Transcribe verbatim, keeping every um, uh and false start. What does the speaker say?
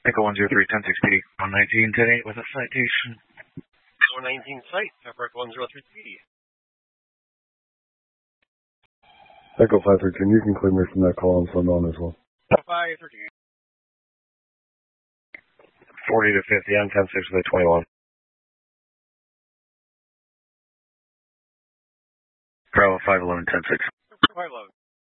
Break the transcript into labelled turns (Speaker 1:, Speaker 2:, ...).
Speaker 1: Echo one zero three, ten six P D. one nineteen, ten eight with a citation.
Speaker 2: one nineteen site, Pepper one zero three P D.
Speaker 3: Echo five thirteen, you can clear me from that call and send on as well.
Speaker 2: five thirteen.
Speaker 1: forty to fifty on ten six with a twenty-one. Bravo five eleven, ten six.
Speaker 2: five eleven.